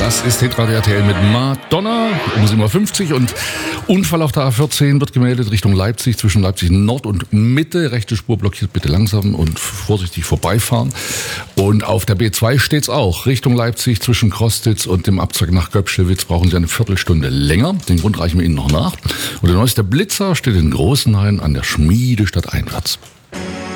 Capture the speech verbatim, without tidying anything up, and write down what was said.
Das ist Hitradio R T L mit Madonna um sieben Uhr fünfzig und Unfall auf der A vierzehn wird gemeldet Richtung Leipzig, zwischen Leipzig Nord und Mitte. Rechte Spur blockiert, bitte langsam und vorsichtig vorbeifahren. Und auf der B zwei steht's auch. Richtung Leipzig zwischen Krostitz und dem Abzweig nach Göpschewitz brauchen Sie eine Viertelstunde länger. Den Grund reichen wir Ihnen noch nach. Und der neueste Blitzer steht in Großenhain an der Schmiedestadt einwärts.